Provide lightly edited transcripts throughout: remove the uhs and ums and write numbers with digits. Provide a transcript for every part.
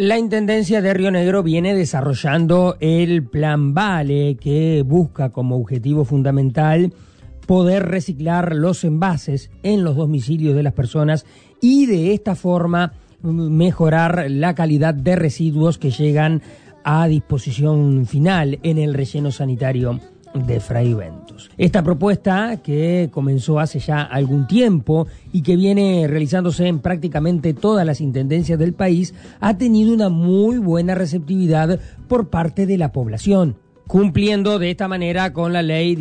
La Intendencia de Río Negro viene desarrollando el Plan Vale, que busca como objetivo fundamental poder reciclar los envases en los domicilios de las personas y de esta forma mejorar la calidad de residuos que llegan a disposición final en el relleno sanitario de Fray Ventos. Esta propuesta, que comenzó hace ya algún tiempo y que viene realizándose en prácticamente todas las intendencias del país, ha tenido una muy buena receptividad por parte de la población, cumpliendo de esta manera con la ley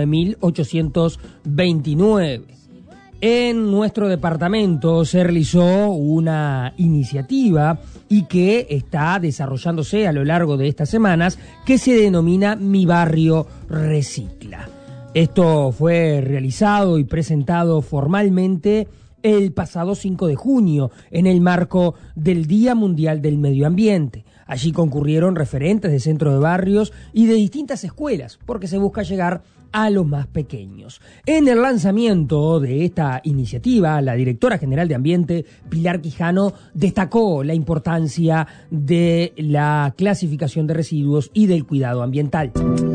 19.829. En nuestro departamento se realizó una iniciativa y que está desarrollándose a lo largo de estas semanas, que se denomina Mi Barrio Recicla. Esto fue realizado y presentado formalmente el pasado 5 de junio en el marco del Día Mundial del Medio Ambiente. Allí concurrieron referentes de centros de barrios y de distintas escuelas, porque se busca llegar a los más pequeños. En el lanzamiento de esta iniciativa, la directora general de Ambiente, Pilar Quijano, destacó la importancia de la clasificación de residuos y del cuidado ambiental.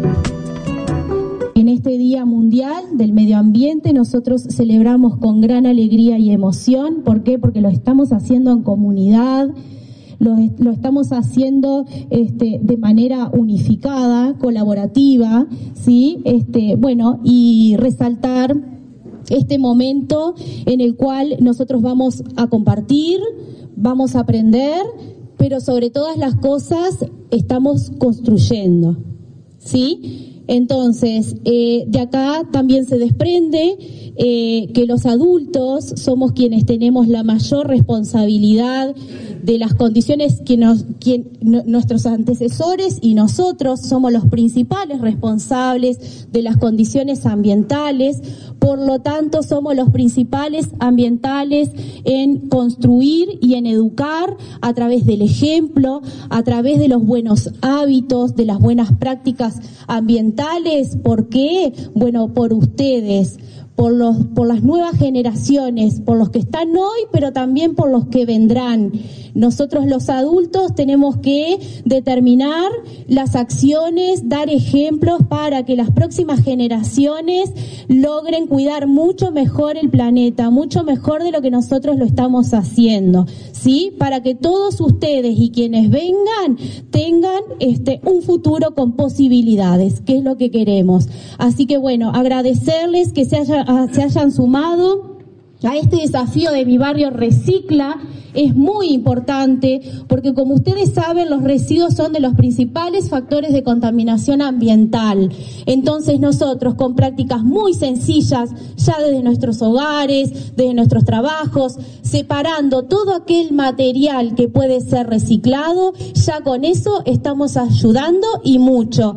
En este Día Mundial del Medio Ambiente nosotros celebramos con gran alegría y emoción. ¿Por qué? Porque lo estamos haciendo en comunidad, lo estamos haciendo de manera unificada, colaborativa, ¿sí? Y resaltar este momento en el cual nosotros vamos a compartir, vamos a aprender, pero sobre todas las cosas estamos construyendo, ¿sí? Entonces, de acá también se desprende que los adultos somos quienes tenemos la mayor responsabilidad de las condiciones nuestros antecesores y nosotros somos los principales responsables de las condiciones ambientales. Por lo tanto, somos los principales ambientales en construir y en educar a través del ejemplo, a través de los buenos hábitos, de las buenas prácticas ambientales. ¿Por qué? Bueno, por ustedes, por las nuevas generaciones, por los que están hoy, pero también por los que vendrán. Nosotros los adultos tenemos que determinar las acciones, dar ejemplos para que las próximas generaciones logren cuidar mucho mejor el planeta, mucho mejor de lo que nosotros lo estamos haciendo, ¿sí? Para que todos ustedes y quienes vengan tengan un futuro con posibilidades, que es lo que queremos. Así que bueno, agradecerles que se hayan sumado a este desafío de Mi Barrio Recicla. Es muy importante porque, como ustedes saben, los residuos son de los principales factores de contaminación ambiental. Entonces nosotros, con prácticas muy sencillas, ya desde nuestros hogares, desde nuestros trabajos, separando todo aquel material que puede ser reciclado, ya con eso estamos ayudando y mucho.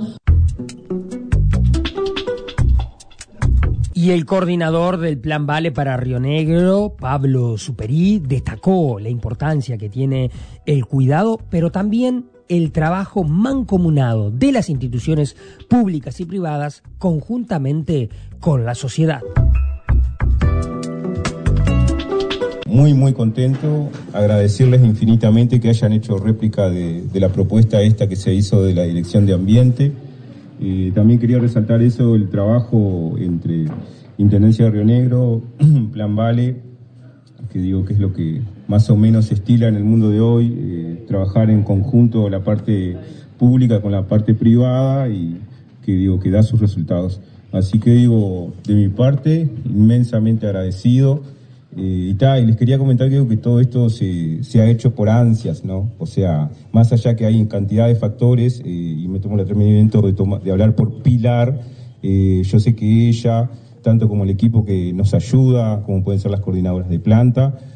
Y el coordinador del Plan Vale para Río Negro, Pablo Superí, destacó la importancia que tiene el cuidado, pero también el trabajo mancomunado de las instituciones públicas y privadas conjuntamente con la sociedad. Muy contento, agradecerles infinitamente que hayan hecho réplica de la propuesta esta que se hizo de la Dirección de Ambiente. También quería resaltar eso, el trabajo entre Intendencia de Río Negro, Plan Vale, que digo que es lo que más o menos se estila en el mundo de hoy, trabajar en conjunto la parte pública con la parte privada y que da sus resultados. Así que de mi parte, inmensamente agradecido. Y les quería comentar que todo esto se ha hecho por ansias, ¿no? O sea, más allá que hay cantidad de factores, y me tomo el atrevimiento de hablar por Pilar, yo sé que ella, tanto como el equipo que nos ayuda, como pueden ser las coordinadoras de planta,